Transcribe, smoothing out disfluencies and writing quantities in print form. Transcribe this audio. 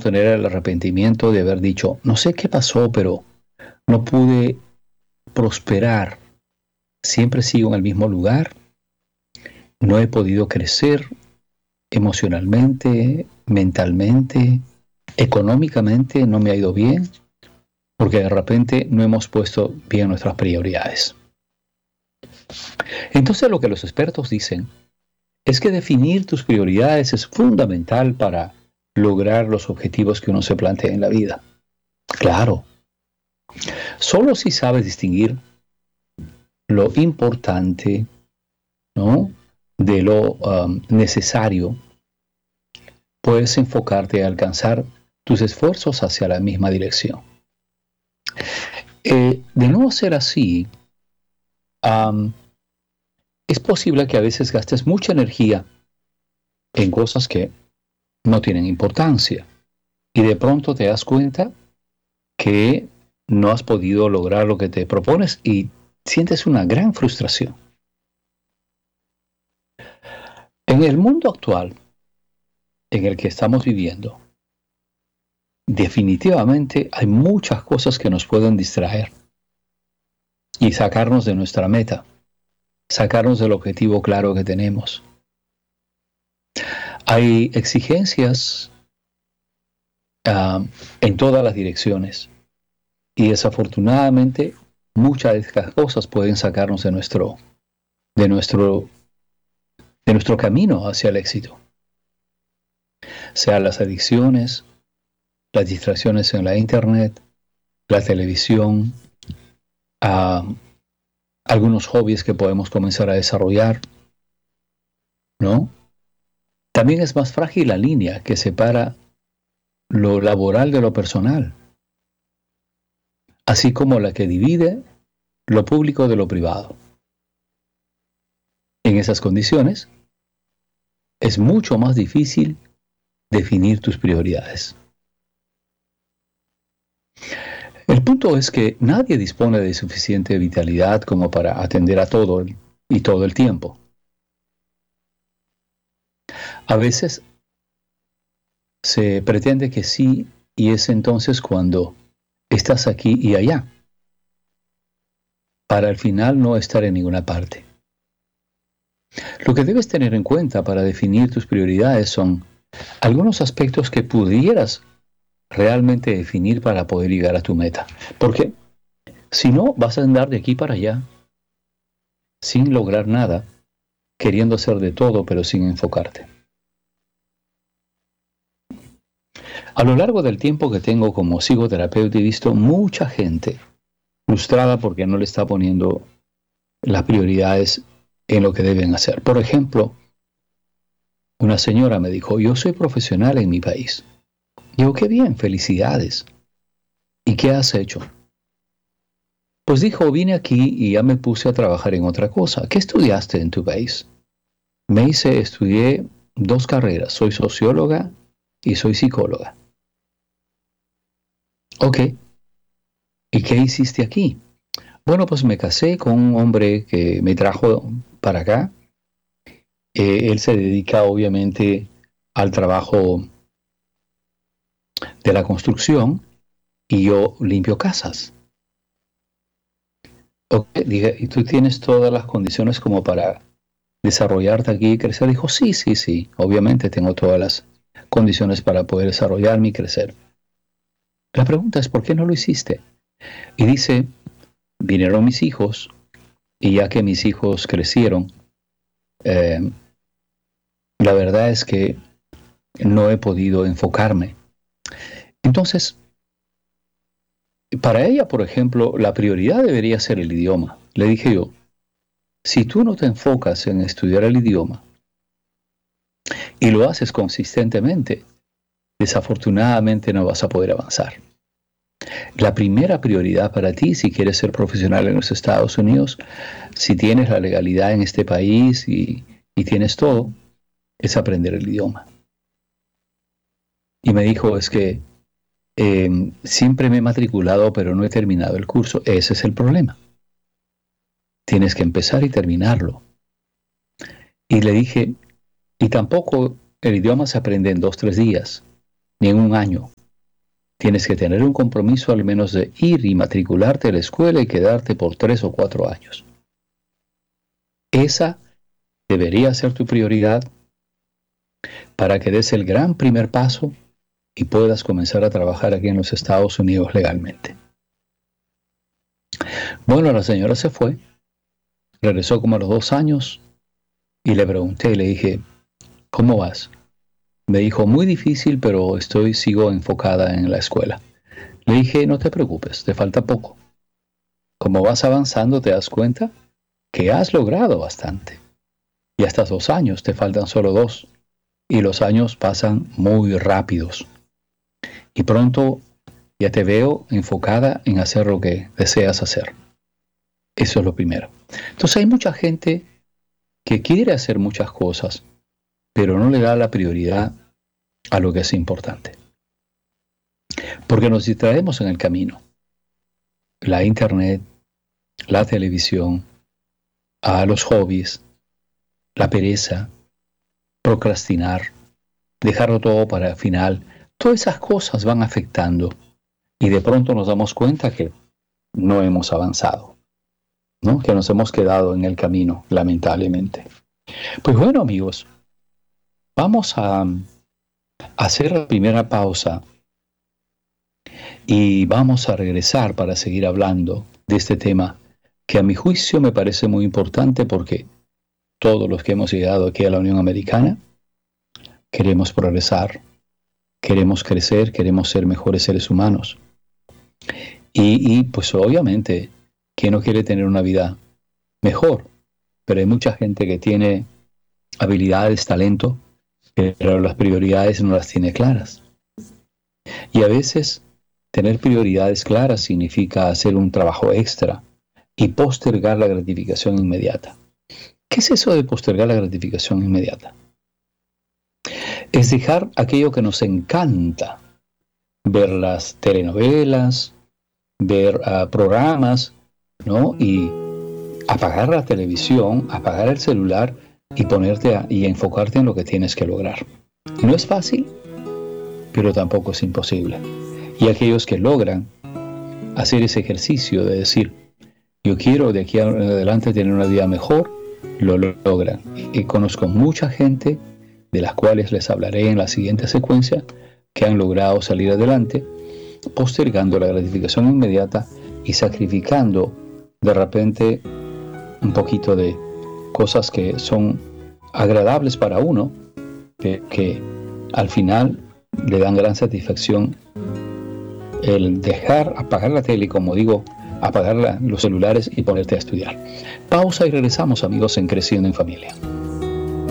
tener el arrepentimiento de haber dicho, no sé qué pasó, pero no pude prosperar. Siempre sigo en el mismo lugar. No he podido crecer emocionalmente, mentalmente, económicamente, no me ha ido bien, porque de repente no hemos puesto bien nuestras prioridades. Entonces lo que los expertos dicen es que definir tus prioridades es fundamental para lograr los objetivos que uno se plantea en la vida. Claro, solo si sabes distinguir lo importante, ¿no?, de lo necesario, puedes enfocarte a alcanzar tus esfuerzos hacia la misma dirección. De no ser así, es posible que a veces gastes mucha energía en cosas que no tienen importancia y de pronto te das cuenta que no has podido lograr lo que te propones y sientes una gran frustración. En el mundo actual en el que estamos viviendo, definitivamente hay muchas cosas que nos pueden distraer y sacarnos de nuestra meta, sacarnos del objetivo claro que tenemos. Hay exigencias en todas las direcciones y desafortunadamente muchas de estas cosas pueden sacarnos de nuestro camino hacia el éxito. Sean las adicciones, las distracciones en la internet, la televisión, algunos hobbies que podemos comenzar a desarrollar, ¿no? También es más frágil la línea que separa lo laboral de lo personal, así como la que divide lo público de lo privado. En esas condiciones, es mucho más difícil definir tus prioridades. El punto es que nadie dispone de suficiente vitalidad como para atender a todo y todo el tiempo. A veces se pretende que sí, y es entonces cuando estás aquí y allá, para al final no estar en ninguna parte. Lo que debes tener en cuenta para definir tus prioridades son algunos aspectos que pudieras realmente definir para poder llegar a tu meta. Porque si no, vas a andar de aquí para allá sin lograr nada, queriendo hacer de todo pero sin enfocarte. A lo largo del tiempo que tengo como psicoterapeuta he visto mucha gente frustrada porque no le está poniendo las prioridades en lo que deben hacer. Por ejemplo, una señora me dijo, yo soy profesional en mi país. Digo, qué bien, felicidades. ¿Y qué has hecho? Pues dijo, vine aquí y ya me puse a trabajar en otra cosa. ¿Qué estudiaste en tu país? Estudié 2 carreras, soy socióloga y soy psicóloga. Ok, ¿y qué hiciste aquí? Bueno, pues me casé con un hombre que me trajo para acá. Él se dedica obviamente al trabajo de la construcción y yo limpio casas. Ok, dije, ¿y tú tienes todas las condiciones como para desarrollarte aquí y crecer? Dijo, sí, obviamente tengo todas las condiciones para poder desarrollarme y crecer. La pregunta es, ¿por qué no lo hiciste? Y dice, vinieron mis hijos y ya que mis hijos crecieron, la verdad es que no he podido enfocarme. Entonces, para ella, por ejemplo, la prioridad debería ser el idioma. Le dije yo, si tú no te enfocas en estudiar el idioma y lo haces consistentemente, desafortunadamente no vas a poder avanzar. La primera prioridad para ti, si quieres ser profesional en los Estados Unidos, si tienes la legalidad en este país y tienes todo, es aprender el idioma. Y me dijo, es que siempre me he matriculado, pero no he terminado el curso. Ese es el problema. Tienes que empezar y terminarlo. Y le dije, y tampoco el idioma se aprende en 2-3 días. ni en un año. Tienes que tener un compromiso al menos de ir y matricularte a la escuela y quedarte por 3 o 4 años. Esa debería ser tu prioridad para que des el gran primer paso y puedas comenzar a trabajar aquí en los Estados Unidos legalmente. Bueno, la señora se fue, regresó como a los 2 años y le pregunté, le dije, ¿cómo vas? Me dijo, muy difícil, pero sigo enfocada en la escuela. Le dije, no te preocupes, te falta poco. Como vas avanzando, te das cuenta que has logrado bastante. Y hasta 2 años, te faltan solo 2. Y los años pasan muy rápidos. Y pronto ya te veo enfocada en hacer lo que deseas hacer. Eso es lo primero. Entonces hay mucha gente que quiere hacer muchas cosas, pero no le da la prioridad a lo que es importante. Porque nos distraemos en el camino. La internet, la televisión, los hobbies, la pereza, procrastinar, dejarlo todo para el final. Todas esas cosas van afectando y de pronto nos damos cuenta que no hemos avanzado, ¿no? Que nos hemos quedado en el camino, lamentablemente. Pues bueno, amigos, vamos a hacer la primera pausa y vamos a regresar para seguir hablando de este tema que a mi juicio me parece muy importante porque todos los que hemos llegado aquí a la Unión Americana queremos progresar, queremos crecer, queremos ser mejores seres humanos. Y pues obviamente, ¿quién no quiere tener una vida mejor? Pero hay mucha gente que tiene habilidades, talento, pero las prioridades no las tiene claras. Y a veces tener prioridades claras significa hacer un trabajo extra y postergar la gratificación inmediata. ¿Qué es eso de postergar la gratificación inmediata? Es dejar aquello que nos encanta, ver las telenovelas, ver programas, ¿no? Y apagar la televisión, apagar el celular y y enfocarte en lo que tienes que lograr. No es fácil, pero tampoco es imposible. Y aquellos que logran hacer ese ejercicio de decir, yo quiero de aquí en adelante tener una vida mejor, lo logran. Y conozco mucha gente, de las cuales les hablaré en la siguiente secuencia, que han logrado salir adelante, postergando la gratificación inmediata y sacrificando de repente un poquito de cosas que son agradables para uno, que al final le dan gran satisfacción. El apagar la tele, como digo, apagar los celulares y ponerte a estudiar. Pausa y regresamos, amigos, en Creciendo en Familia.